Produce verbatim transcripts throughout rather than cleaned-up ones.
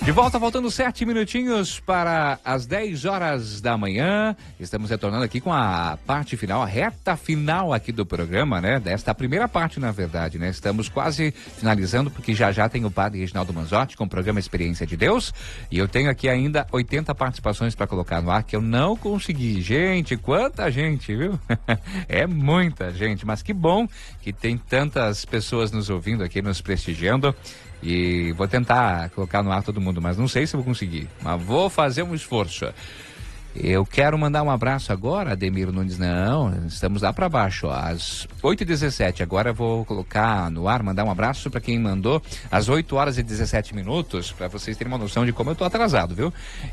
De volta, faltando sete minutinhos para as dez horas da manhã. Estamos retornando aqui com a parte final, a reta final aqui do programa, né? Desta primeira parte, na verdade, né? Estamos quase finalizando, porque já já tem o padre Reginaldo Manzotti com o programa Experiência de Deus. E eu tenho aqui ainda oitenta participações para colocar no ar, que eu não consegui. Gente, quanta gente, viu? É muita gente, mas que bom que tem tantas pessoas nos ouvindo aqui, nos prestigiando. E vou tentar colocar no ar todo mundo, mas não sei se vou conseguir. Mas vou fazer um esforço. Eu quero mandar um abraço agora, Ademir Nunes. Não, estamos lá para baixo, ó, às oito e dezessete. Agora eu vou colocar no ar, mandar um abraço para quem mandou às oito horas e dezessete minutos, para vocês terem uma noção de como eu tô atrasado, viu?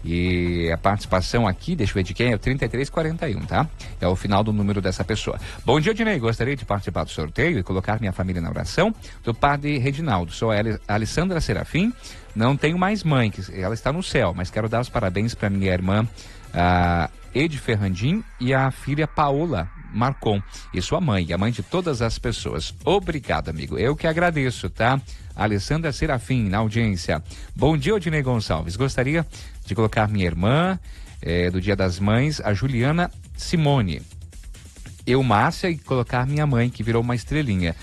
E a participação aqui, deixa eu ver de quem, é o trinta e três quarenta e um, tá? É o final do número dessa pessoa. Bom dia, Dinei. Gostaria de participar do sorteio e colocar minha família na oração do padre Reginaldo. Sou a Alessandra Serafim. Não tenho mais mãe, que ela está no céu, mas quero dar os parabéns para minha irmã a Ed Ferrandim e a filha Paola Marcon, e sua mãe, a mãe de todas as pessoas. Obrigado, amigo. Eu que agradeço, tá? Alessandra Serafim, na audiência. Bom dia, Odinei Gonçalves. Gostaria de colocar minha irmã eh, do Dia das Mães, a Juliana Simone. Eu, Márcia, e colocar minha mãe, que virou uma estrelinha.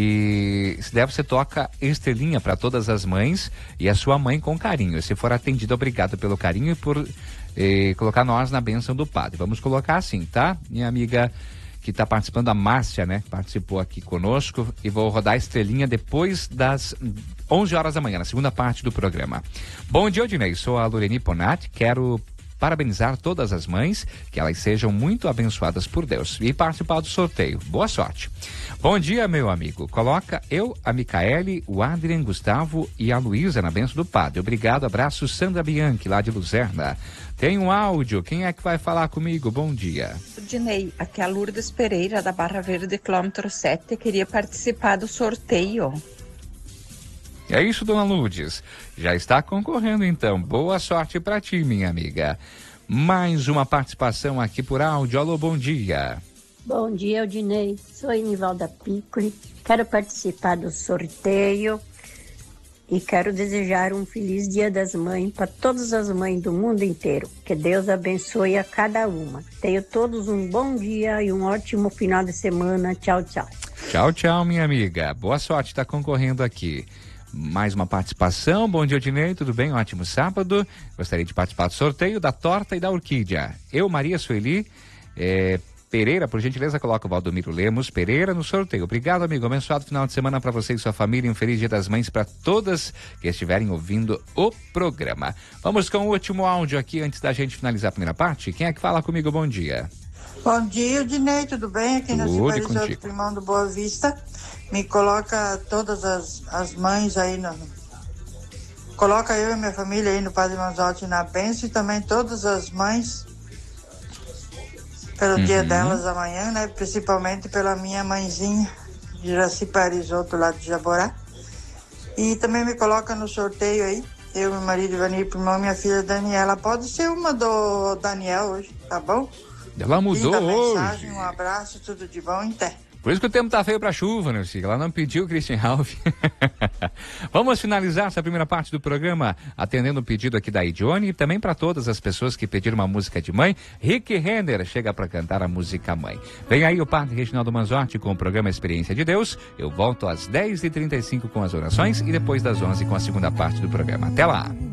E se der, você toca estrelinha para todas as mães e a sua mãe com carinho. Se for atendido, obrigado pelo carinho e por eh, colocar nós na bênção do padre. Vamos colocar assim, tá? Minha amiga que está participando, a Márcia, né? Participou aqui conosco, e vou rodar a estrelinha depois das onze horas da manhã, na segunda parte do programa. Bom dia, Odinei. Sou a Loreni Ponati. Quero parabenizar todas as mães, que elas sejam muito abençoadas por Deus, e participar do sorteio. Boa sorte. Bom dia, meu amigo. Coloca eu, a Micaele, o Adrian, Gustavo e a Luísa na bênção do padre. Obrigado, abraço, Sandra Bianchi, lá de Luzerna. Tem um áudio, quem é que vai falar comigo? Bom dia. Dinei, aqui é a Lourdes Pereira, da Barra Verde, quilômetro sete, queria participar do sorteio. É isso, dona Lourdes. Já está concorrendo, então. Boa sorte para ti, minha amiga. Mais uma participação aqui por áudio. Alô, bom dia. Bom dia, Odinei. Sou Inivalda Piccoli. Quero participar do sorteio e quero desejar um feliz Dia das Mães para todas as mães do mundo inteiro. Que Deus abençoe a cada uma. Tenham todos um bom dia e um ótimo final de semana. Tchau, tchau. Tchau, tchau, minha amiga. Boa sorte, está concorrendo aqui. Mais uma participação. Bom dia, Odinei, tudo bem? Ótimo sábado. Gostaria de participar do sorteio da torta e da orquídea. Eu, Maria Sueli é, Pereira, por gentileza, coloca o Valdomiro Lemos Pereira no sorteio. Obrigado, amigo. Abençoado final de semana para você e sua família. Um feliz Dia das Mães para todas que estiverem ouvindo o programa. Vamos com o último áudio aqui antes da gente finalizar a primeira parte. Quem é que fala comigo? Bom dia. Bom dia, Odinei, tudo bem? Aqui na Cibarizou do Primão do Boa Vista. Me coloca todas as, as mães aí, no, coloca eu e minha família aí no Padre Manzotti na bênção, e também todas as mães, pelo uhum. dia delas amanhã, né? Principalmente pela minha mãezinha, de Iraciparizou, do lado de Jaborá. E também me coloca no sorteio aí, eu, meu marido Ivanir, Primão, minha filha Daniela. Pode ser uma do Daniel hoje, tá bom? Ela mudou Linda hoje. Mensagem, um abraço, tudo de bom, até. Por isso que o tempo tá feio pra chuva, né, Chico? Ela não pediu o Christian Ralph. Vamos finalizar essa primeira parte do programa atendendo o pedido aqui da Idione e também para todas as pessoas que pediram uma música de mãe. Rick Renner chega para cantar a música Mãe. Vem aí o padre Reginaldo Manzotti com o programa Experiência de Deus. Eu volto às dez e trinta e cinco com as orações e depois das onze com a segunda parte do programa. Até lá!